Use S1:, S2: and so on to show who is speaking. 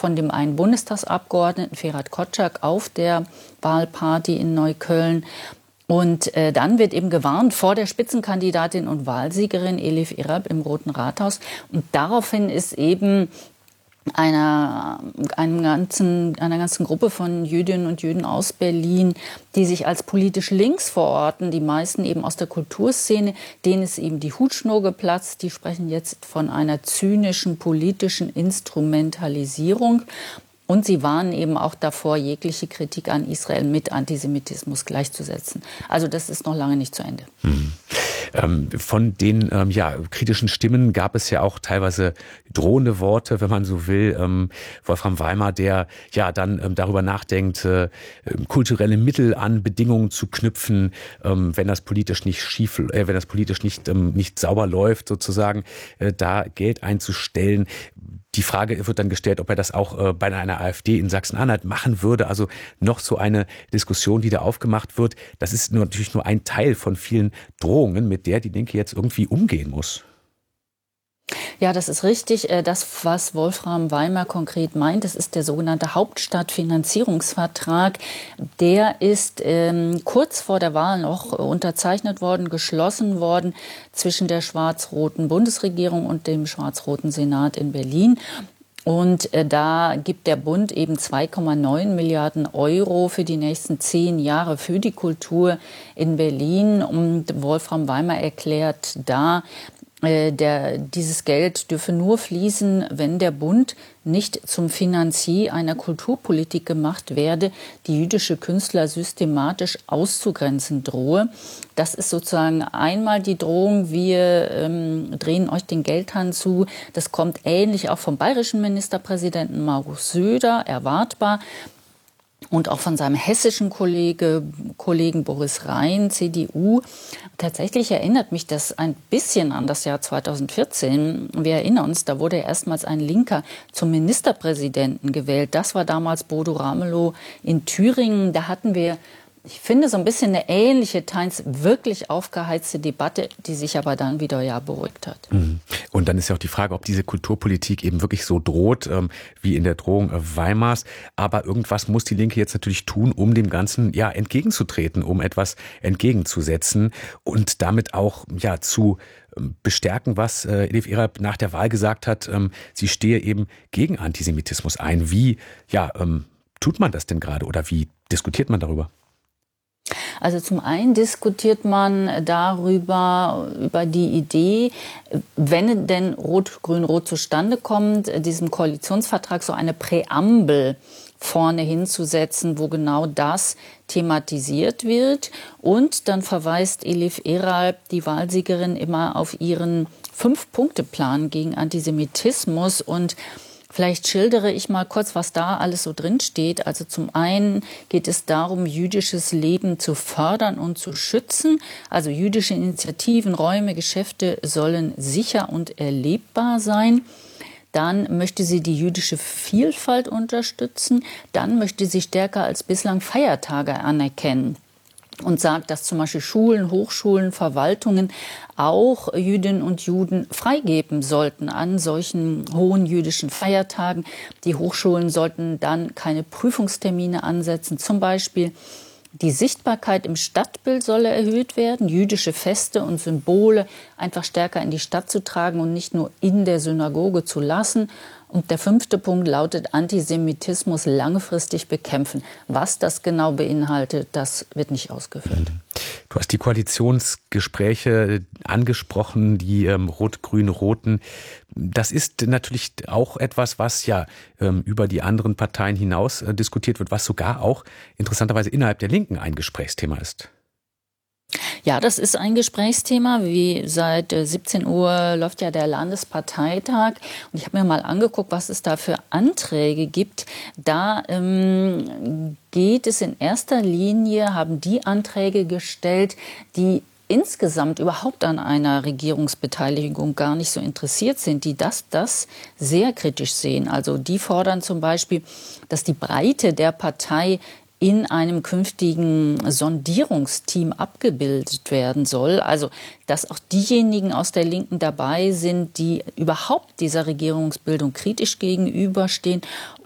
S1: von dem einen Bundestagsabgeordneten, Ferhat Kotschak, auf der Wahlparty in Neukölln. Und dann wird eben gewarnt vor der Spitzenkandidatin und Wahlsiegerin Elif Eralp im Roten Rathaus. Und daraufhin ist eben einer ganzen Gruppe von Jüdinnen und Juden aus Berlin, die sich als politisch links verorten, die meisten eben aus der Kulturszene, denen ist eben die Hutschnur geplatzt. Die sprechen jetzt von einer zynischen politischen Instrumentalisierung. Und sie warnen eben auch davor, jegliche Kritik an Israel mit Antisemitismus gleichzusetzen. Also das ist noch lange nicht zu Ende.
S2: Von den kritischen Stimmen gab es ja auch teilweise drohende Worte, wenn man so will. Wolfram Weimer, der dann darüber nachdenkt, kulturelle Mittel an Bedingungen zu knüpfen, wenn das politisch nicht nicht sauber läuft, sozusagen, da Geld einzustellen. Die Frage wird dann gestellt, ob er das auch bei einer AfD in Sachsen-Anhalt machen würde. Also noch so eine Diskussion, die da aufgemacht wird. Das ist natürlich nur ein Teil von vielen Drohungen, mit der die Linke jetzt irgendwie umgehen muss.
S1: Ja, das ist richtig. Das, was Wolfram Weimer konkret meint, das ist der sogenannte Hauptstadtfinanzierungsvertrag. Der ist kurz vor der Wahl noch unterzeichnet worden, geschlossen worden zwischen der schwarz-roten Bundesregierung und dem schwarz-roten Senat in Berlin. Und da gibt der Bund eben 2,9 Milliarden Euro für die nächsten 10 Jahre für die Kultur in Berlin. Und Wolfram Weimer erklärt da, dieses Geld dürfe nur fließen, wenn der Bund nicht zum Finanzier einer Kulturpolitik gemacht werde, die jüdische Künstler systematisch auszugrenzen drohe. Das ist sozusagen einmal die Drohung, wir drehen euch den Geldhahn zu. Das kommt ähnlich auch vom bayerischen Ministerpräsidenten Markus Söder, erwartbar. Und auch von seinem hessischen Kollegen Boris Rhein, CDU. Tatsächlich erinnert mich das ein bisschen an das Jahr 2014. Wir erinnern uns, da wurde erstmals ein Linker zum Ministerpräsidenten gewählt. Das war damals Bodo Ramelow in Thüringen. Da hatten wir, ich finde, so ein bisschen eine ähnliche, teils wirklich aufgeheizte Debatte, die sich aber dann wieder beruhigt hat.
S2: Und dann ist ja auch die Frage, ob diese Kulturpolitik eben wirklich so droht, wie in der Drohung Weimars. Aber irgendwas muss die Linke jetzt natürlich tun, um dem Ganzen entgegenzutreten, um etwas entgegenzusetzen und damit auch zu bestärken, was Elif Eralp nach der Wahl gesagt hat. Sie stehe eben gegen Antisemitismus ein. Wie tut man das denn gerade oder wie diskutiert man darüber?
S1: Also zum einen diskutiert man über die Idee, wenn denn Rot-Grün-Rot zustande kommt, diesem Koalitionsvertrag so eine Präambel vorne hinzusetzen, wo genau das thematisiert wird. Und dann verweist Elif Eralp, die Wahlsiegerin, immer auf ihren 5-Punkte-Plan gegen Antisemitismus. Und vielleicht schildere ich mal kurz, was da alles so drin steht. Also zum einen geht es darum, jüdisches Leben zu fördern und zu schützen. Also jüdische Initiativen, Räume, Geschäfte sollen sicher und erlebbar sein. Dann möchte sie die jüdische Vielfalt unterstützen. Dann möchte sie stärker als bislang Feiertage anerkennen. Und sagt, dass zum Beispiel Schulen, Hochschulen, Verwaltungen auch Jüdinnen und Juden freigeben sollten an solchen hohen jüdischen Feiertagen. Die Hochschulen sollten dann keine Prüfungstermine ansetzen. Zum Beispiel die Sichtbarkeit im Stadtbild solle erhöht werden, jüdische Feste und Symbole einfach stärker in die Stadt zu tragen und nicht nur in der Synagoge zu lassen. Und der 5. Punkt lautet, Antisemitismus langfristig bekämpfen. Was das genau beinhaltet, das wird nicht ausgeführt.
S2: Du hast die Koalitionsgespräche angesprochen, die Rot-Grün-Roten. Das ist natürlich auch etwas, was über die anderen Parteien hinaus diskutiert wird, was sogar auch interessanterweise innerhalb der Linken ein Gesprächsthema ist.
S1: Ja, das ist ein Gesprächsthema. Wie seit 17 Uhr läuft ja der Landesparteitag. Und ich habe mir mal angeguckt, was es da für Anträge gibt. Da geht es in erster Linie, haben die Anträge gestellt, die insgesamt überhaupt an einer Regierungsbeteiligung gar nicht so interessiert sind, die das sehr kritisch sehen. Also die fordern zum Beispiel, dass die Breite der Partei in einem künftigen Sondierungsteam abgebildet werden soll. Also, dass auch diejenigen aus der Linken dabei sind, die überhaupt dieser Regierungsbildung kritisch gegenüberstehen.